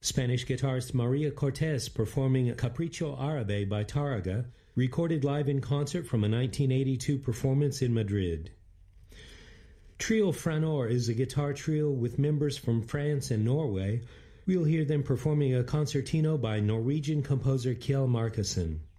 Spanish guitarist Maria Cortez performing Capricho Árabe by Tárrega, recorded live in concert from a 1982 performance in Madrid. Trio Franor is a guitar trio with members from France and Norway. We'll hear them performing a concertino by Norwegian composer Kjell Markussen.